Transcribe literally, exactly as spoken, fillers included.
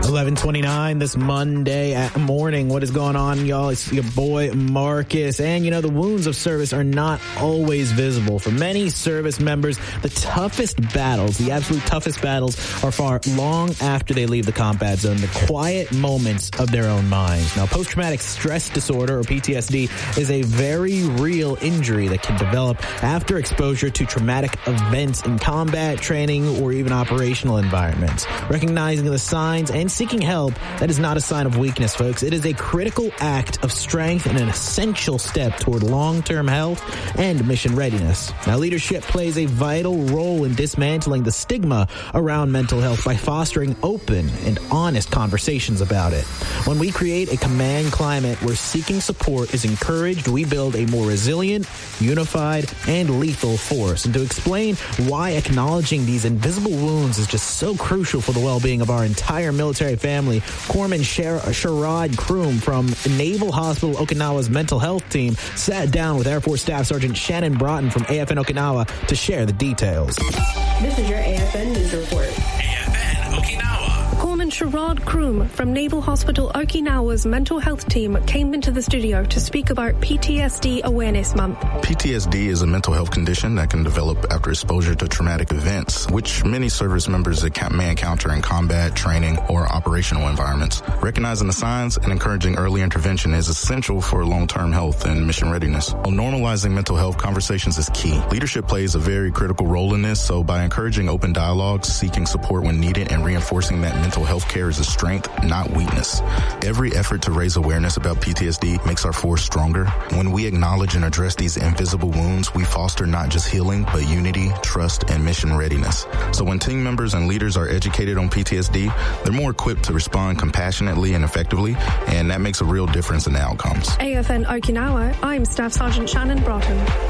eleven twenty-nine this Monday at morning. What is going on, y'all? It's your boy Marcus. And, you know, the wounds of service are not always visible. For many service members, the toughest battles, the absolute toughest battles, are far long after they leave the combat zone, the quiet moments of their own minds. Now, post-traumatic stress disorder, or P T S D, is a very real injury that can develop after exposure to traumatic events in combat, training, or even operational environments. Recognizing the signs and seeking help, that is not a sign of weakness, folks. It is a critical act of strength and an essential step toward long-term health and mission readiness. Now, leadership plays a vital role in dismantling the stigma around mental health by fostering open and honest conversations about it. When we create a command climate where seeking support is encouraged, we build a more resilient, unified, and lethal force. And to explain why acknowledging these invisible wounds is just so crucial for the well-being of our entire military family, Corpsman Sher- Sherrod Kroom from Naval Hospital Okinawa's mental health team sat down with Air Force Staff Sergeant Shannon Broughton from A F N Okinawa to share the details. This is your A F N News Report. A F N Okinawa. Corpsman Sherrod Kroom from Naval Hospital Okinawa's mental health team came into the studio to speak about P T S D Awareness Month. P T S D is a mental health condition that can develop after exposure to traumatic events, which many service members may encounter in combat, training, or operational environments. Recognizing the signs and encouraging early intervention is essential for long-term health and mission readiness. Well, normalizing mental health conversations is key. Leadership plays a very critical role in this, so by encouraging open dialogues, seeking support when needed, and reinforcing that mental health care is a strength, not weakness. Every effort to raise awareness about P T S D makes our force stronger. When we acknowledge and address these invisible wounds, we foster not just healing, but unity, trust, and mission readiness. So when team members and leaders are educated on P T S D, they're more equipped to respond compassionately and effectively, and that makes a real difference in the outcomes. A F N Okinawa, I'm Staff Sergeant Shannon Broughton.